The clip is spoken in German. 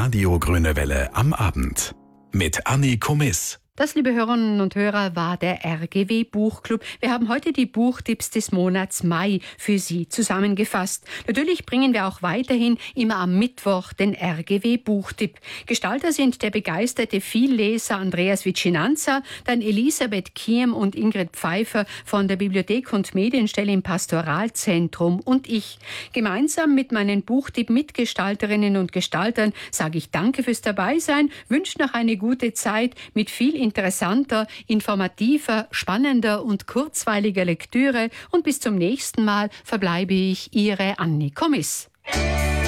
Radio Grüne Welle am Abend. Mit Anni Komiss. Das, liebe Hörerinnen und Hörer, war der RGW Buchclub. Wir haben heute die Buchtipps des Monats Mai für Sie zusammengefasst. Natürlich bringen wir auch weiterhin immer am Mittwoch den RGW Buchtipp. Gestalter sind der begeisterte Vielleser Andreas Vicinanza, dann Elisabeth Kiem und Ingrid Pfeiffer von der Bibliothek und Medienstelle im Pastoralzentrum und ich. Gemeinsam mit meinen Buchtipp-Mitgestalterinnen und Gestaltern sage ich Danke fürs Dabeisein, wünsche noch eine gute Zeit mit viel interessanter, informativer, spannender und kurzweiliger Lektüre und bis zum nächsten Mal verbleibe ich Ihre Anni Komiss.